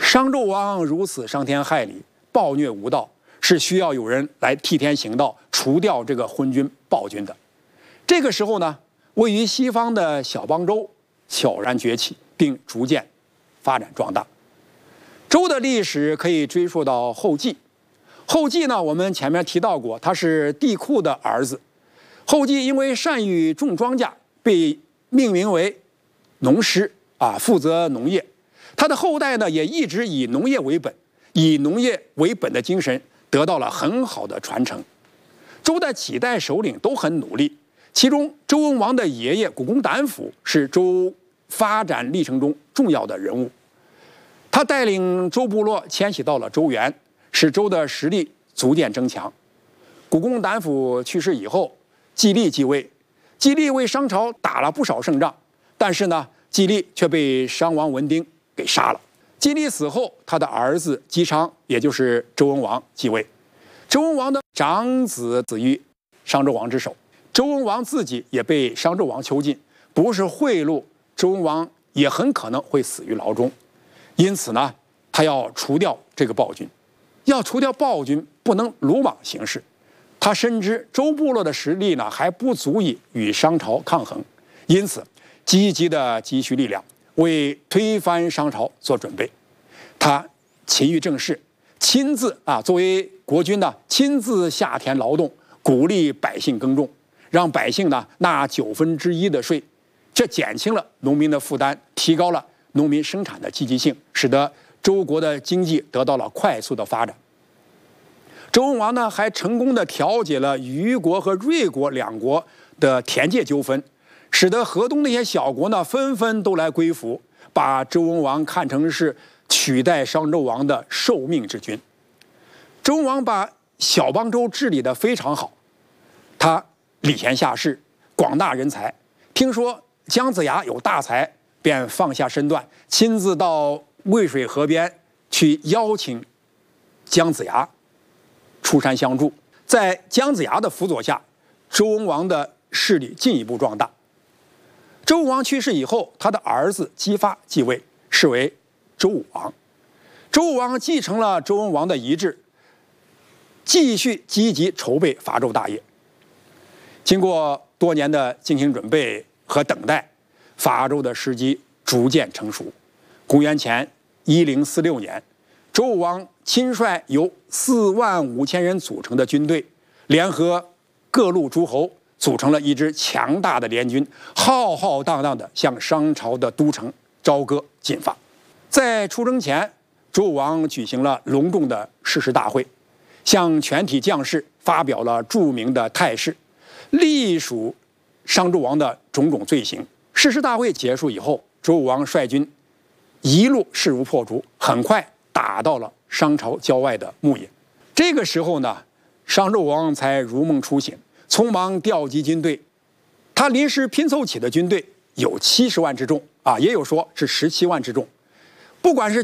商纣王如此伤天害理、暴虐无道，是需要有人来替天行道，除掉这个昏君暴君的。这个时候呢，位于西方的小邦周悄然崛起，并逐渐发展壮大。周的历史可以追溯到后稷。后稷呢，我们前面提到过，他是帝喾的儿子。后稷因为善于种庄稼，被命名为农师负责农业。他的后代呢，也一直以农业为本，以农业为本的精神得到了很好的传承。周的几代首领都很努力，其中周文王的爷爷古公胆父是周发展历程中重要的人物。他带领周部落迁徙到了周原，使周的实力逐渐增强。古公胆父去世以后，季历继位。季历为商朝打了不少胜仗，但是呢，季历却被商王文丁给杀了。季历死后，他的儿子姬昌，也就是周文王继位。周文王的长子死于商纣王之手，周文王自己也被商纣王囚禁，不是贿赂，周文王也很可能会死于牢中。因此呢，他要除掉这个暴君。要除掉暴君，不能鲁莽行事。他深知周部落的实力呢还不足以与商朝抗衡，因此积极的积蓄力量，为推翻商朝做准备。他勤于政事，亲自作为国君呢，亲自下田劳动，鼓励百姓耕种，让百姓呢纳1/9的税，这减轻了农民的负担，提高了农民生产的积极性，使得周国的经济得到了快速的发展。周文王呢，还成功的调解了虞国和芮国两国的田界纠纷，使得河东那些小国呢，纷纷都来归服，把周文王看成是取代商纣王的受命之君。周文王把小邦周治理得非常好，他礼贤下士，广纳人才。听说姜子牙有大才，便放下身段，亲自到渭水河边去邀请姜子牙出山相助。在姜子牙的辅佐下，周文王的势力进一步壮大。周文王去世以后，他的儿子姬发继位，是为周武王。周武王继承了周文王的遗志，继续积极筹备伐纣大业。经过多年的精心准备和等待，伐纣的时机逐渐成熟。公元前1046年，周武王亲率由45000人组成的军队，联合各路诸侯，组成了一支强大的联军，浩浩荡荡地向商朝的都城朝歌进发。在出征前，周武王举行了隆重的誓师大会，向全体将士发表了著名的态誓，隶属商纣王的种种罪行。誓师大会结束以后，周武王率军一路势如破竹，很快打到了商朝郊外的牧野。这个时候呢，商纣王才如梦初醒，匆忙调集军队。他临时拼凑起的军队有70万之众也有说是17万之众。不管是